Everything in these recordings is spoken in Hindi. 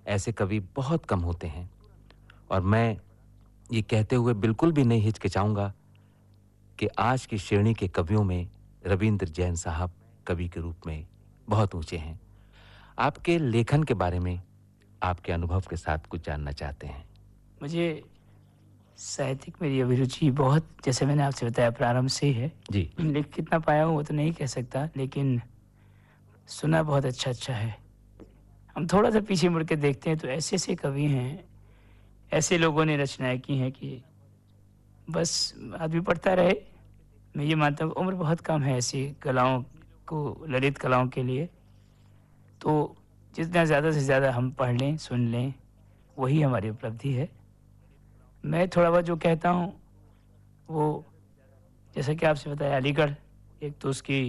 ऐसे कवि बहुत कम होते हैं और मैं ये कहते हुए बिल्कुल भी नहीं हिचकिचाऊँगा कि आज की श्रेणी के कवियों में रवींद्र जैन साहब कवि के रूप में बहुत ऊँचे हैं। आपके लेखन के बारे में आपके अनुभव के साथ कुछ जानना चाहते हैं। मुझे साहित्यिक मेरी अभिरुचि बहुत, जैसे मैंने आपसे बताया, प्रारंभ से ही है। जी। लिख कितना पाया हूँ वो तो नहीं कह सकता, लेकिन सुना बहुत अच्छा है। हम थोड़ा-सा पीछे मुड़ के देखते हैं तो ऐसे-ऐसे कवि हैं, ऐसे लोगों ने रचनाएँ की हैं कि बस आदमी पढ़ता रहे। मैं ये मानता हूँ उम्र बहुत कम है ऐसी कलाओं को, ललित कलाओं के लिए। तो जितना ज़्यादा से ज़्यादा हम पढ़ लें, सुन लें, वही हमारी उपलब्धि है। मैं थोड़ा बहुत जो कहता हूँ वो, जैसा कि आपसे बताया, अलीगढ़ एक तो उसकी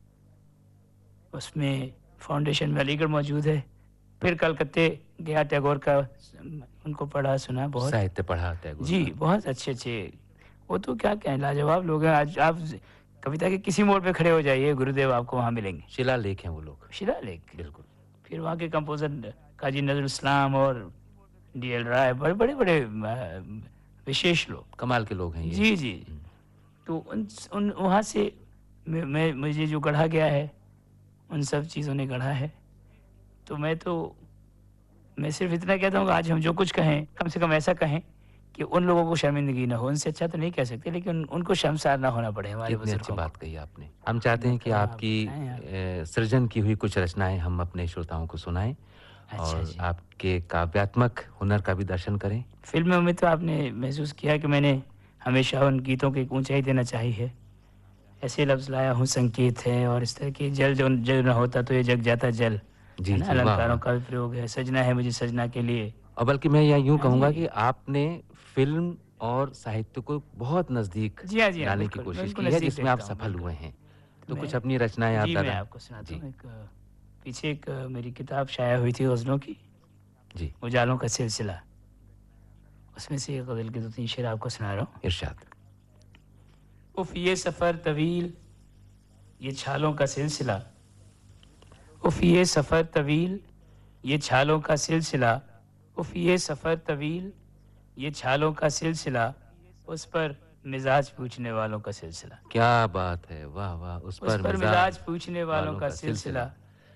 उसमें फाउंडेशन में अलीगढ़ मौजूद है। फिर कलकत्ते गया, टैगोर का उनको पढ़ा सुना बहुत। साहित्य पढ़ा टैगोर जी, का। बहुत अच्छे-अच्छे, वो तो क्या कहें, लाजवाब लोग हैं। आज आप कविता के किसी मोड़ पे खड़े हो जाइए, गुरुदेव आपको वहाँ मिलेंगे। शिलालेख हैं वो लोग। शिलालेख। बिल्कुल। फिर वहाँ के कंपोज़र काज़ी नज़रुल इस्लाम और डी.एल. राय, बड़े-बड़े विशेष लोग। कमाल के लोग हैं ये। जी, जी। हुँ। तो उन वहाँ से मैं मुझे जो गढ़ा गया है, उन सब चीज़ों ने गढ़ा है। तो मैं सिर्फ़ इतना कहता हूँ कि आज हम जो कुछ कहें, कम से कम ऐसा कहें कि उन लोगों को शर्मिंदगी ना हो। उनसे अच्छा तो नहीं कह सकते, लेकिन उनको शर्मसार ना होना पड़े हमारे कितनी अच्छी बुज़ुर्गों को। बात कही आपने। हम चाहते मैं हैं कि करूँ, आप आपकी बताएँ आप? सृजन की हुई कुछ रचनाएँ हम अपने श्रोताओं को सुनाएँ अच्छा और जी। आपके काव्यात्मक हुनर का भी दर्शन करें। फ़िल्मों में तो आपने महसूस किया कि मैंने हमेशा उन गीतों को एक ऊँचाई देना चाही है। ऐसे लफ्ज़ लाया हूँ, संकेत है, और इस तरह के जल जो जो ना होता तो ये जग जाता जल, है जी, ना? जी। वाह, अलंकारों वाह! का भी प्रयोग है, सजना है मुझे सजना के लिए। और बल्कि मैं या यूँ हाँ कहूँगा जी। कि आपने फ़िल्म और साहित्य को बहुत नज़दीक जी हाँ, लाने की बिल्कुल, मैं कोशिश उनको की है, नज़दीक जिसमें आप देखता हूँ, सफल बिल्कुल। हुए हैं। तो तो कुछ अपनी रचनाएँ आप जी, मैं दादा। आपको सुनाता जी, हूँ। पीछे एक मेरी किताब शाया हुई थी ग़ज़लों की, जी। उजालों का सिलसिला। उसमें से एक ग़ज़ल के 2-3 शेर आपको सुना रहा हूँ। इरशाद। उफ़ ये सफ़र तवील, ये छालों का सिलसिला। उफ़ ये सफ़र तवील, ये छालों का सिलसिला। उफ़ ये सफ़र तवील, ये छालों का सिलसिला। उस पर मिज़ाज पूछने वालों का सिलसिला। क्या बात है! वाह, वाह! उस उस पर पर मिज़ाज मिज़ाज पूछने वालों वालों का का सिलसिला। सिलसिला।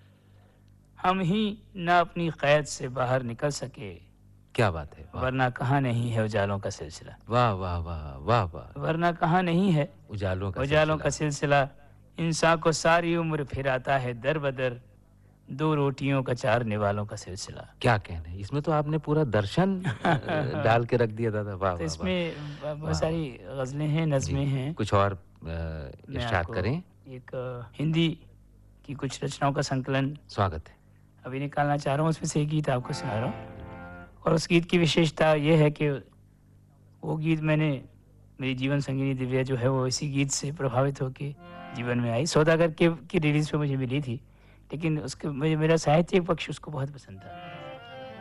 हम ही ना अपनी क़ैद से बाहर निकल सके, क्या बात है! वाह! वरना कहाँ नहीं है उजालों का सिलसिला। वाह, वाह, वाह! वाह, वाह! वरना कहाँ नहीं है उजालों का उजालों का सिलसिला। सिलसिला। इंसान को सारी उम्र फिराता है दर बदर, दो रोटियों का चारने वालों का सिलसिला। क्या कहने! इसमें तो आपने पूरा दर्शन डाल के रख दिया दादा। वाह, तो वाह, वाह! इसमें बहुत वाह, वाह! सारी ग़ज़लें हैं, जी, नज़्में हैं। कुछ और मैं इरशाद आपको करें। एक हिंदी की कुछ रचनाओं का संकलन स्वागत है। अभी निकालना चाह रहा हूँ, उसमें से एक गीत आपको सुना रहा हूँ। और उस गीत की विशेषता ये है कि वो गीत मेरी जीवन संगिनी दिव्या जो है वो इसी गीत से प्रभावित होके जीवन में आई। सौदागर की रिलीज़ पे मुझे मिली थी, लेकिन उसके मुझे मेरा साहित्यिक पक्ष उसको बहुत पसंद था।